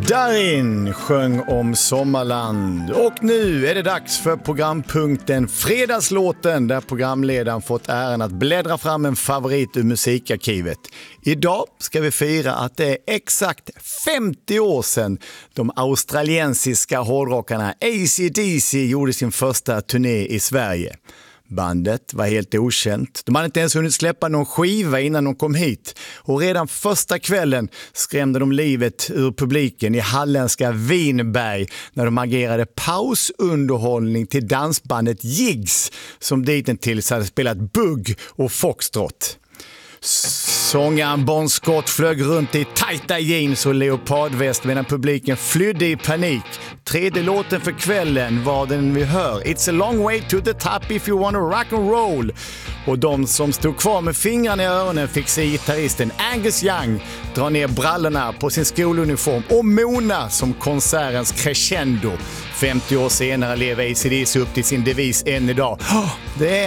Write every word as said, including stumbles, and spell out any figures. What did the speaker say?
Darin sjöng om Sommarland och nu är det dags för programpunkten Fredagslåten där programledaren fått äran att bläddra fram en favorit ur musikarkivet. Idag ska vi fira att det är exakt femtio år sedan de australiensiska hårdrockarna A C D C gjorde sin första turné i Sverige. Bandet var helt okänt. De hade inte ens hunnit släppa någon skiva innan de kom hit. Och redan första kvällen skrämde de livet ur publiken i halländska Vinberg när de agerade pausunderhållning till dansbandet Jigs som dittills hade spelat bugg och foxtrot. Sångaren Bon Scott flög runt i tajta jeans och leopardväst medan publiken flydde i panik. Tredje låten för kvällen var den vi hör. It's a long way to the top if you wanna rock and roll. Och de som stod kvar med fingrarna i öronen fick se gitarristen Angus Young dra ner brallorna på sin skoluniform och Mona som konsertens crescendo. femtio år senare lever A C D C upp till sin devis än idag. Det är